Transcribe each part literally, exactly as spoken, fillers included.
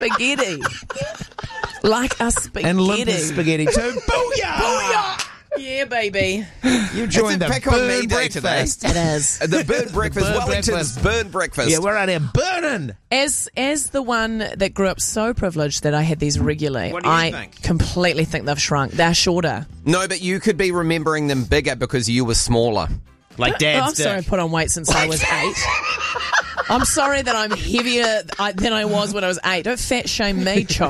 spaghetti. Like a spaghetti. And Olympus spaghetti too. Booyah! Booyah! Yeah, baby. You joined the Pick on me bird day today. breakfast. It is. The bird breakfast, bird Wellington's breakfast. bird breakfast. Yeah, we're out here burning. As as the one that grew up so privileged that I had these regularly, What do you I think? completely think they've shrunk. They're shorter. No, but you could be remembering them bigger because you were smaller. Like Oh, Dad's I'm sorry I dick. put on weight since I was eight. I'm sorry that I'm heavier than I was when I was eight. Don't fat shame me, Cho.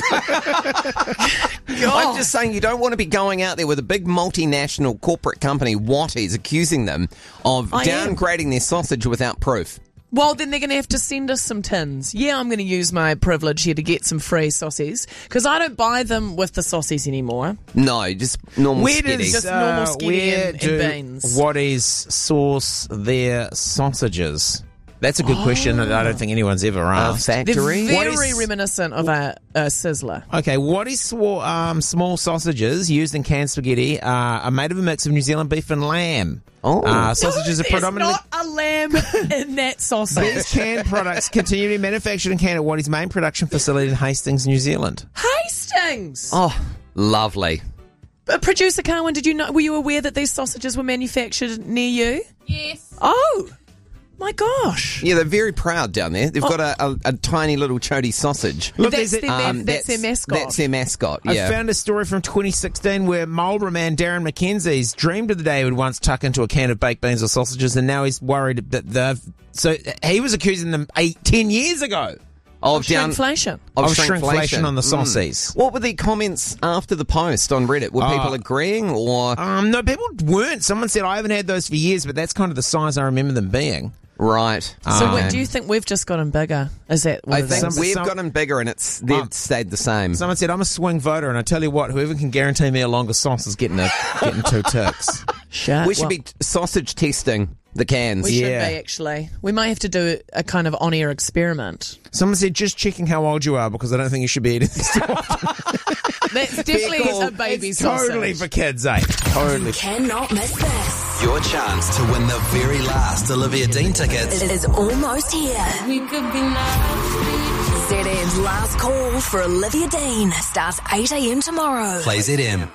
I'm just saying you don't want to be going out there with a big multinational corporate company, Watties, accusing them of I am. downgrading their sausage without proof. Well, then they're going to have to send us some tins. Yeah, I'm going to use my privilege here to get some free saucies because I don't buy them with the saucies anymore. No, just normal Where spaghetti. does Just normal uh, skinny where and- do and beans. Watties source their sausages? That's a good question that I don't think anyone's ever A asked. They're factory? very What is- reminiscent of a, a sizzler. Okay, Watties swa- um, small sausages used in canned spaghetti uh, are made of a mix of New Zealand beef and lamb. Oh. Uh, sausages are There's predominantly... not a lamb in that sausage. These canned products continue to be manufactured and canned at Watties' main production facility in Hastings, New Zealand. Hastings! Oh, lovely. Uh, Producer Carwin, did you know? Were you aware that these sausages were manufactured near you? Yes. Oh, my gosh! Yeah, they're very proud down there. They've got a, a, a tiny little chody sausage. Look, that's there's a- their, ma- Um, that's, their mascot. That's their mascot, I yeah. found a story from twenty sixteen where Marlborough man Darren McKenzie's dreamed of the day he would once tuck into a can of baked beans or sausages, and now he's worried that the. So he was accusing them eight, ten years ago of down, Shrinkflation. of of shrinkflation. shrinkflation on the Mm. saucies. What were the comments after the post on Reddit? Were Uh, people agreeing or... Um, no, people weren't. Someone said, I haven't had those for years, but that's kind of the size I remember them being. Right. So, Okay. what, do you think we've just gotten bigger? Is that what I it think is? Some- we've some- gotten bigger and it's they've Um, stayed the same. Someone said, I'm a swing voter, and I tell you what, whoever can guarantee me a longer sauce is getting, a, getting two ticks. Shit. we should Well, be t- sausage testing the cans. We should Yeah. be, actually. We might have to do a kind of on-air experiment. Someone said, just checking how old you are, because I don't think you should be eating this stuff. That's definitely cool. a baby It's sausage. totally for kids, eh? Totally. Cannot miss this. Your chance to win the very last Olivia Dean tickets. It is almost here. We could be now. Z M's last call for Olivia Dean starts eight a.m. tomorrow. Play Z M.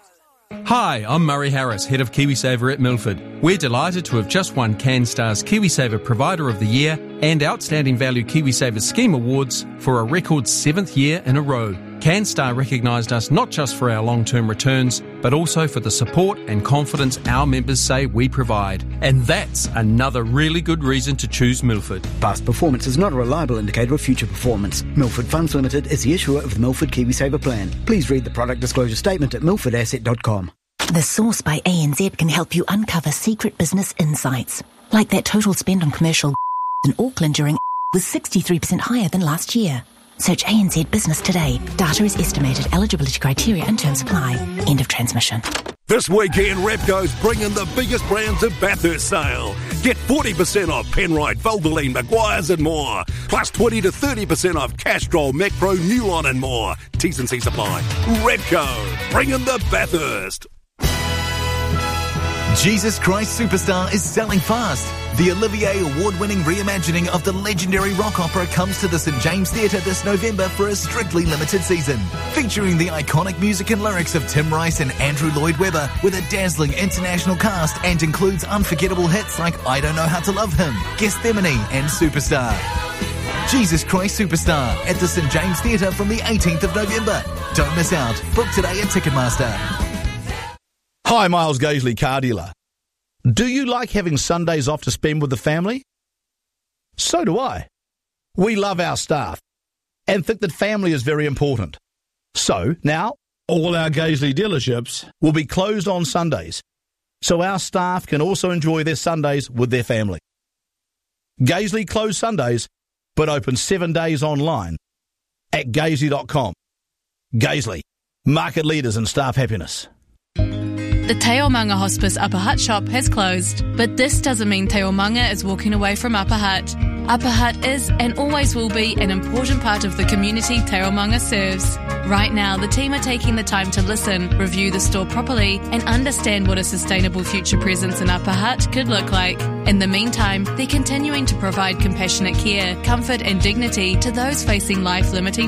Hi, I'm Murray Harris, Head of KiwiSaver at Milford. We're delighted to have just won CanStar's KiwiSaver Provider of the Year and Outstanding Value KiwiSaver Scheme Awards for a record seventh year in a row. CanStar recognised us not just for our long-term returns, but also for the support and confidence our members say we provide. And that's another really good reason to choose Milford. Past performance is not a reliable indicator of future performance. Milford Funds Limited is the issuer of the Milford KiwiSaver plan. Please read the product disclosure statement at milford asset dot com. The Source by A N Z can help you uncover secret business insights, like that total spend on commercial in Auckland during was sixty-three percent higher than last year. Search A N Z Business today. Data is estimated. Eligibility criteria and terms apply. End of transmission. This weekend, Repco's bringing the biggest brands at Bathurst sale. Get forty percent off Penrite, Valvoline, Maguire's and more. Plus twenty to thirty percent off Castrol, Macpro, Newlon and more. T's and C's apply. Repco, bringing the Bathurst. Jesus Christ Superstar is selling fast. The Olivier Award-winning reimagining of the legendary rock opera comes to the St James Theatre this November for a strictly limited season. Featuring the iconic music and lyrics of Tim Rice and Andrew Lloyd Webber with a dazzling international cast and includes unforgettable hits like I Don't Know How to Love Him, Gethsemane and Superstar. Jesus Christ Superstar at the St James Theatre from the eighteenth of November. Don't miss out. Book today at Ticketmaster. Hi, Miles Gaisley, car dealer. Do you like having Sundays off to spend with the family? So do I. We love our staff and think that family is very important. So now, all our Gaisley dealerships will be closed on Sundays, so our staff can also enjoy their Sundays with their family. Gaisley closed Sundays, but open seven days online at gaisley dot com. Gaisley, market leaders in staff happiness. The Teomanga Hospice Upper Hutt shop has closed, but this doesn't mean Teomanga is walking away from Upper Hutt. Upper Hutt is and always will be an important part of the community Te Aomanga serves. Right now, the team are taking the time to listen, review the store properly, and understand what a sustainable future presence in Upper Hutt could look like. In the meantime, they're continuing to provide compassionate care, comfort and dignity to those facing life-limiting